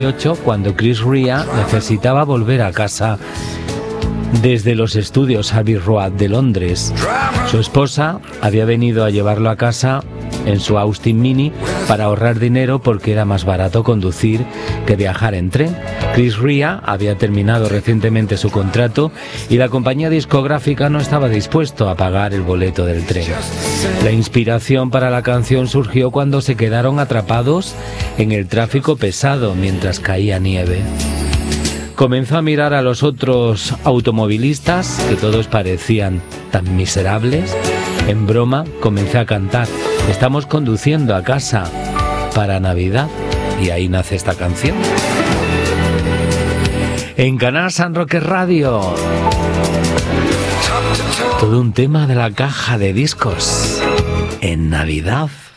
cuando Chris Rea necesitaba volver a casa desde los estudios Abbey Road de Londres. Su esposa había venido a llevarlo a casa en su Austin Mini para ahorrar dinero porque era más barato conducir que viajar en tren. Chris Rea había terminado recientemente su contrato y la compañía discográfica no estaba dispuesto a pagar el boleto del tren. La inspiración para la canción surgió cuando se quedaron atrapados en el tráfico pesado mientras caía nieve. Comenzó a mirar a los otros automovilistas, que todos parecían tan miserables. En broma, comencé a cantar: estamos conduciendo a casa para Navidad. Y ahí nace esta canción. En Canal San Roque Radio, todo un tema de la caja de discos en Navidad.